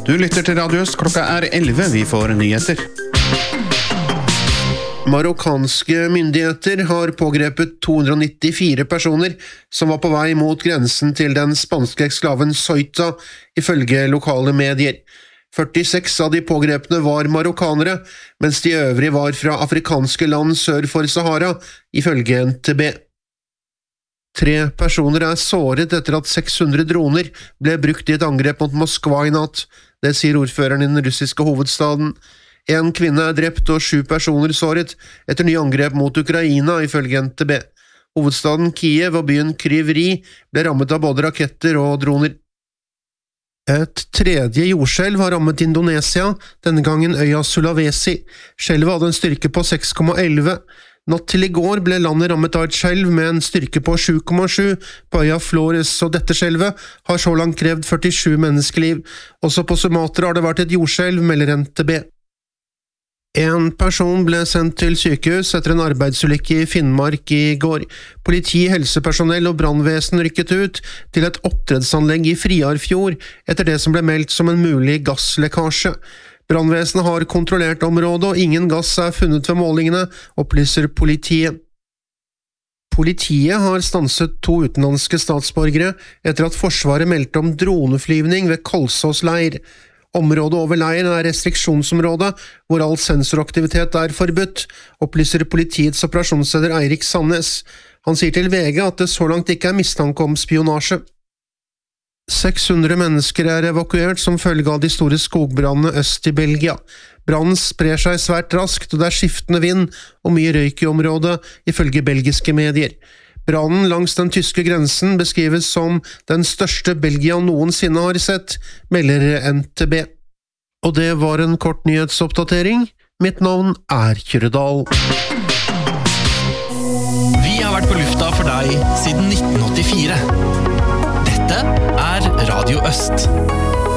Du lytter til Radio Øst, klokka 11, vi får nyheter. Marokkanske myndigheter har pågrepet 294 personer som var på vei mot grensen til den spanske eksklaven Ceuta, ifølge lokale medier. 46 av de pågrepne var marokkanere, mens de øvrige var fra afrikanske land sør for Sahara, ifølge NTB. 3 personer er såret etter at 600 droner ble brukt i et angrep mot Moskva i natt, det sier ordføreren i den russiske hovedstaden. 1 kvinne er drept og 7 personer såret etter nye angrep mot Ukraina, ifølge NTB. Hovedstaden Kiev og byen Kryv Rih ble rammet av både raketter og droner. Et tredje jordskjelv har rammet Indonesia, denne gangen øya Sulawesi. Skjelvet hadde en styrke på 6,11. Natt til i går ble landet rammet av et skjelv med en styrke på 7,7 på øya Flores, og dette skjelvet har så langt krevd 47 menneskeliv. Også på Sumatra har det vært et jordskjelv, melder NTB. En person ble sendt til sykehus etter en arbeidsulykke i Finnmark i går. Politi, helsepersonell og brannvesen rykket ut til et oppdrettsanlegg i Friarfjord etter det som ble meldt som en mulig gasslekkasje. Brannvesenet har kontrollert området, og ingen gass er funnet ved målingene, opplyser politiet. Politiet har stanset 2 utenlandske statsborgere etter at Forsvaret meldte om droneflyvning ved Kolsås leir. Området over leiren er restriksjonsområde, hvor all sensoraktivitet er forbudt, opplyser politiets operasjonsleder Eirik Sandnes. Han sier til VG at det så langt ikke er mistanke om spionasje. 600 mennesker er evakuert som følge av de store skogbrannene øst i Belgia. Brannen sprer seg svært raskt, og det er skiftende vind og mye røyk i området, ifølge belgiske medier. Brannen langs den tyske grensen beskrives som den største Belgia noensinne har sett, melder NTB. Og det var en kort nyhetsoppdatering. Mitt navn er Kyrredal. Vi har vært på lufta for deg siden 1984. Dette er Radio Øst.